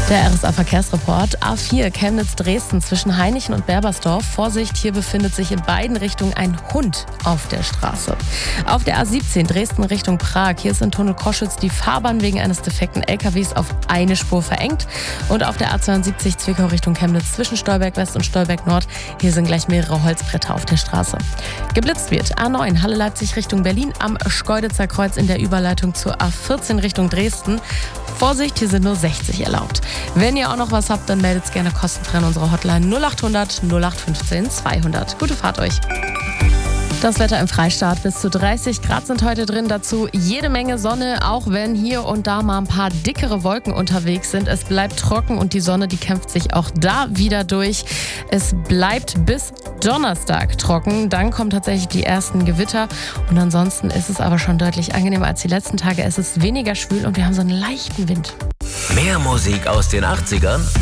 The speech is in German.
Der RSA-Verkehrsreport. A4 Chemnitz-Dresden zwischen Hainichen und Berbersdorf. Vorsicht, hier befindet sich in beiden Richtungen ein Hund auf der Straße. Auf der A17 Dresden Richtung Prag. Hier ist in Tunnel Koschütz die Fahrbahn wegen eines defekten LKWs auf eine Spur verengt. Und auf der A72 Zwickau Richtung Chemnitz zwischen Stolberg West und Stolberg Nord. Hier sind gleich mehrere Holzbretter auf der Straße. Geblitzt wird A9 Halle Leipzig Richtung Berlin am Schkeuditzer Kreuz in der Überleitung zur A14 Richtung Dresden. Vorsicht, hier sind nur 60 erlaubt. Wenn ihr auch noch was habt, dann meldet es gerne kostenfrei an unsere Hotline 0800 0815 200. Gute Fahrt euch. Das Wetter im Freistaat, bis zu 30 Grad sind heute drin. Dazu jede Menge Sonne, auch wenn hier und da mal ein paar dickere Wolken unterwegs sind. Es bleibt trocken und die Sonne, die kämpft sich auch da wieder durch. Es bleibt bis Donnerstag trocken. Dann kommen tatsächlich die ersten Gewitter. Und ansonsten ist es aber schon deutlich angenehmer als die letzten Tage. Es ist weniger schwül und wir haben so einen leichten Wind. Mehr Musik aus den 80ern